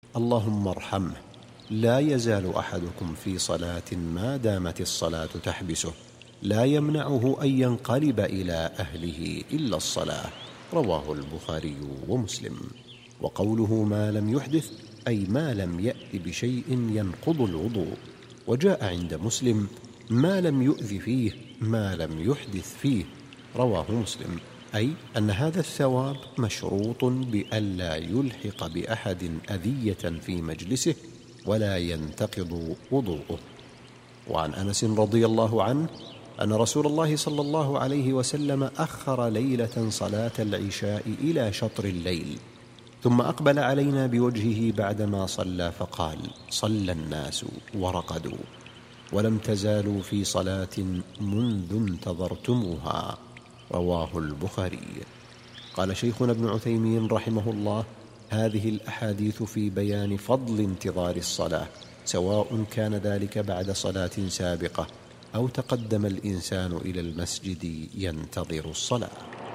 اللهم ارحمه، لا يزال أحدكم في صلاة ما دامت الصلاة تحبسه، لا يمنعه أن ينقلب إلى أهله إلا الصلاة. رواه البخاري ومسلم. وقوله ما لم يحدث أي ما لم يأت بشيء ينقض الوضوء. وجاء عند مسلم ما لم يؤذ فيه، ما لم يحدث فيه. رواه مسلم، أي أن هذا الثواب مشروط بألا يلحق بأحد أذية في مجلسه ولا ينتقض وضوءه. وعن أنس رضي الله عنه أن رسول الله صلى الله عليه وسلم أخر ليلة صلاة العشاء إلى شطر الليل، ثم أقبل علينا بوجهه بعدما صلى فقال: صلى الناس ورقدوا، ولم تزالوا في صلاة منذ انتظرتموها. رواه البخاري. قال شيخنا ابن عثيمين رحمه الله: هذه الأحاديث في بيان فضل انتظار الصلاة، سواء كان ذلك بعد صلاة سابقة أو تقدم الإنسان إلى المسجد ينتظر الصلاة.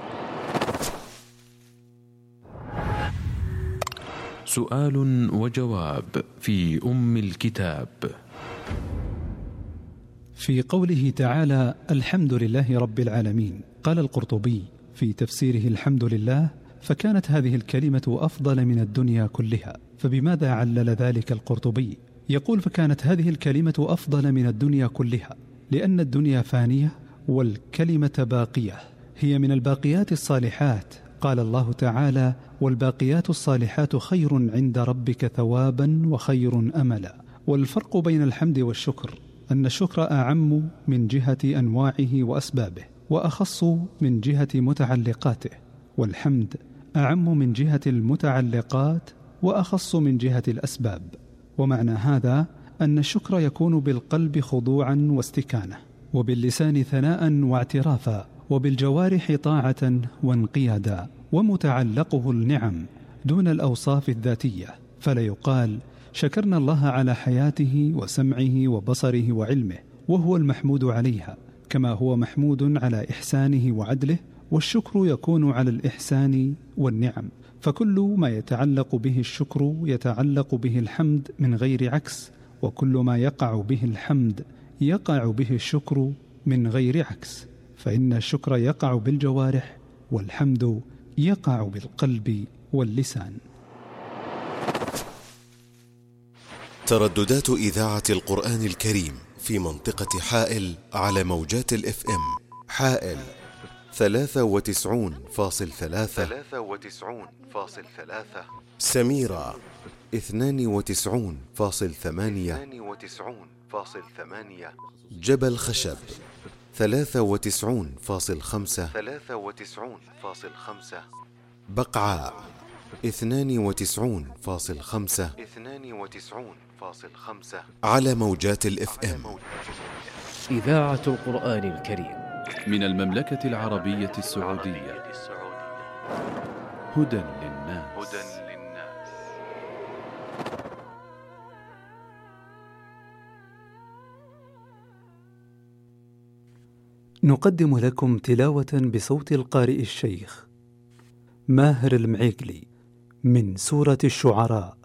سؤال وجواب في أم الكتاب. في قوله تعالى: الحمد لله رب العالمين، قال القرطبي في تفسيره: الحمد لله، فكانت هذه الكلمة أفضل من الدنيا كلها. فبماذا علل ذلك القرطبي؟ يقول: فكانت هذه الكلمة أفضل من الدنيا كلها لأن الدنيا فانية والكلمة باقية، هي من الباقيات الصالحات. قال الله تعالى: والباقيات الصالحات خير عند ربك ثوابا وخير أملا. والفرق بين الحمد والشكر أن الشكر أعم من جهة أنواعه وأسبابه، وأخص من جهة متعلقاته، والحمد أعم من جهة المتعلقات وأخص من جهة الأسباب. ومعنى هذا أن الشكر يكون بالقلب خضوعا واستكانة، وباللسان ثناء واعترافا، وبالجوارح طاعة وانقيادا، ومتعلقه النعم دون الأوصاف الذاتية. فلا يقال: شكرنا الله على حياته وسمعه وبصره وعلمه، وهو المحمود عليها، كما هو محمود على إحسانه وعدله. والشكر يكون على الإحسان والنعم، فكل ما يتعلق به الشكر يتعلق به الحمد من غير عكس، وكل ما يقع به الحمد يقع به الشكر من غير عكس، فإن الشكر يقع بالجوارح والحمد يقع بالقلب واللسان. ترددات إذاعة القرآن الكريم في منطقة حائل على موجات الإف إم: حائل 93.3، سميرة 92.8، جبل خشب 93.5، بقعاء 92.5 على موجات الإف إم. إذاعة القرآن الكريم من المملكة العربية السعودية. هدى للناس. نقدم لكم تلاوة بصوت القارئ الشيخ ماهر المعيقلي من سورة الشعراء،